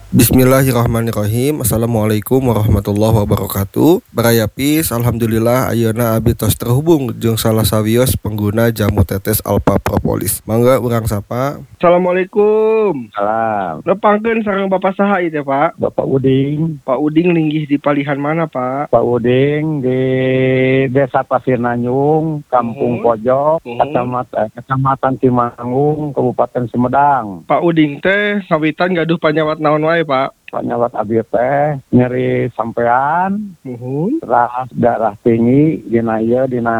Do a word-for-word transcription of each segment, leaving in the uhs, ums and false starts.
Bismillahirrahmanirrahim. Assalamualaikum warahmatullahi wabarakatuh. Barayapis, alhamdulillah ayeuna abdi tos terhubung jeung salah sawios pengguna jamu tetes Alpha Propolis. Mangga urang sapa. Assalamualaikum. Salam. Nepangkeun sareng Bapak saha ieu teh, Pak? Bapak Uding. Pak Uding linggih di palihan mana, Pak? Pak Uding di Desa Pasir Nanyung, Kampung Uhum. Pojok, Uhum. Kecamatan, Kecamatan Timanggung, Kabupaten Sumedang. Pak Uding teh ngawitan gaduh panyawat naon wae, Pak? Panyawat abdi teh nyeri sampean, Uhum. darah darah tinggi dina ieu dina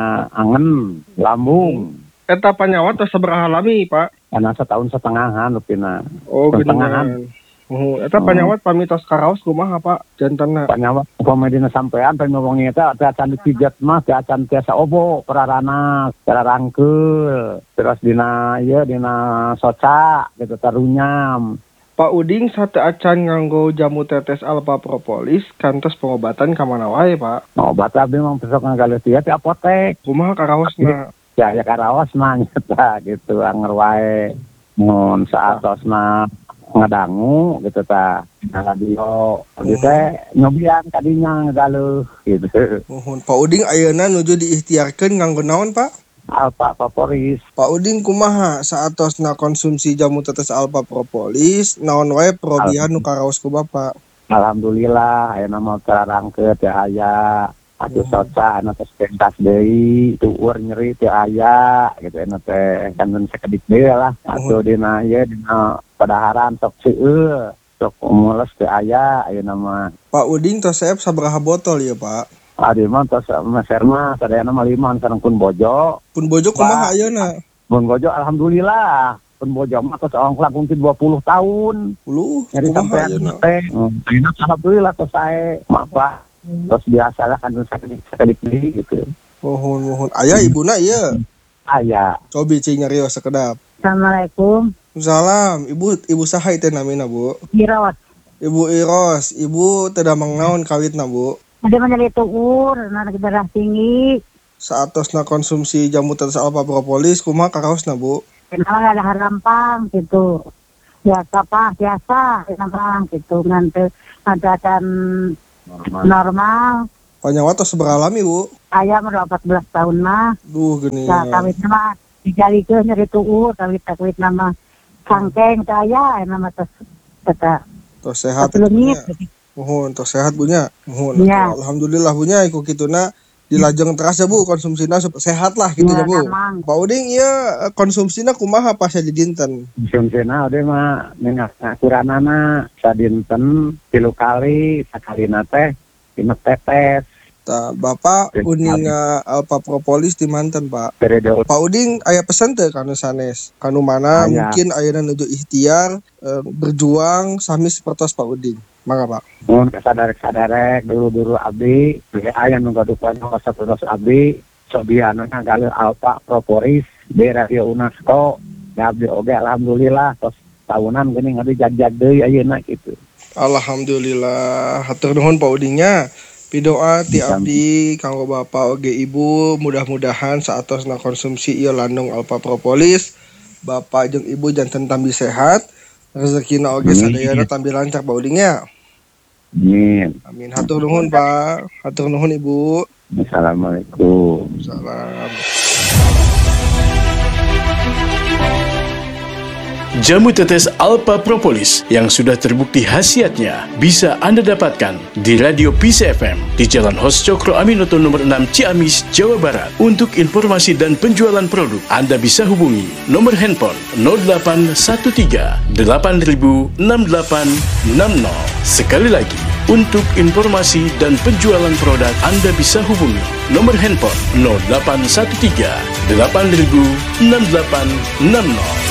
angen, lambung. Eta panyawat tos sabaraha lami, Pak? Karena setahun setengahan lupina. Oh, Setengahan. geuningan. Uhum. Eta panyawat pamitos karaos kumaha, Pak? Jantenna. Panyawat upama dina sampean pen ngomong eta teh acan dipijet mah teh acan tiasa obo perarana, cara rangkeul. Terus dina ieu dina soca gitu tarunyam. Pak Uding sate acan nganggo jamu tetes Alpha Propolis kantos pengobatan ka mana wae, Pak? Nah, obat abdi mah besok ngagaleut ieu di apotek. Kumaha karaosna? Ya ya karaos mah nyata gitu anger wae. Mun saatosna ngadangu gitu tah. Nah, radio abdi teh nyobian kadinya ngagaleut gitu. Mohon Pak Uding ayeuna nuju diikhtiarkeun nganggo naon, Pak? Alpha Propolis. Pak Uding kumaha saatosna konsumsi jamu tetes Alpha Propolis naon wae perobihan nu karaos ku Bapak? Alhamdulillah ayeuna mah terarangkeun teh aya. Atuh soca anu teh pentas deui, tueur nyeri teh aya gitu anu teh kangen sakedik deui lah. Atuh dina ieu dina padaharan sok seueur, sok mules teh aya ayeuna mah. Pak Uding tos saep sabaraha botol ya, Pak? Adi mah tos meser mah sadayana mah lima sareng pun bojo. Pun bojo kumaha ayeuna? Pun bojo alhamdulillah. Pun bojo mah tos ongklak mungkin dua puluh tahun. Puluh Nyari kumaha sampean ayeuna? teh. Ayeuna alhamdulillah tos sae. Mapa terus biasalah kan sakedik deui gitu. Mohon mohon. Aya ibuna ieu. Aya. Cobi cing nyarios sakedap. Assalamualaikum. Salam, Ibu Ibu saha teh namina, Bu? Iros. Ibu Iros, Ibu teu damang naon kawitna, Bu? Ada menjadi tuur, anak darah tinggi. Saatosna konsumsi jamu tetes Alpha Propolis kumaha karaosna, Bu? Kenal ada harampang gitu. Biasa pak, biasa harampang gitu. Nanti ada dan normal. Panyawat tos sabaraha lami, Bu? Ayam udah empat belas tahun mah. Duh geuning. Ya kawit nama dijalikeun nyeri tuur, kawit kawit nama sangkeng saya nama tes kata. Tos sehat. Pelungit. Mohon tos sehat bunya. Mohon. Ya. Alhamdulillah bunya iku kituna dilajeng teras ya, Bu, konsumsina supaya sehat lah gitu ya, Ya, Bu. emang. Pak Uding ieu konsumsina kumaha pas di dinten? Konsumsina ode mah minyak akuranana sadinten tilu kali sakalina teh lima tetes. Tah, Bapak uninga Alpha Propolis di manten, Pak. Periode Pak Uding aya pesan teu kanu sanes? Kanu mana Aya. mungkin ayeuna nuju ikhtiar eh, berjuang sami sapertos Pak Uding. Mangga, Pak. mun sadarek-sadarek dulu-dulu abdi aya nu gadupan sapertos abdi sobiana ngagaleut Alpha Propolis di Radio UNESCO. Da abdi oge alhamdulillah tos tahunan geuning abdi jag-jag deui ayeuna kitu. Alhamdulillah, hatur nuhun Pak Udingnya. Pidoa ti abdi kanggo Bapak oge Ibu, mudah-mudahan saatosna konsumsi ieu landung Alpha Propolis, Bapak jeung Ibu janten tambi sehat, rezekina oge sadayana tambi lancar Pak Udingnya. Amin. Amin. Hatur nuhun Pak, hatur nuhun Ibu. Assalamualaikum. Salam. Jamu tetes Alpha Propolis yang sudah terbukti khasiatnya bisa Anda dapatkan di Radio P C F M di Jalan Hos Cokro Aminoto nomor enam Ciamis, Jawa Barat. Untuk informasi dan penjualan produk, Anda bisa hubungi nomor handphone nol delapan satu tiga delapan nol enam delapan enam nol. Sekali lagi, untuk informasi dan penjualan produk, Anda bisa hubungi nomor handphone nol delapan satu tiga delapan nol enam delapan enam nol.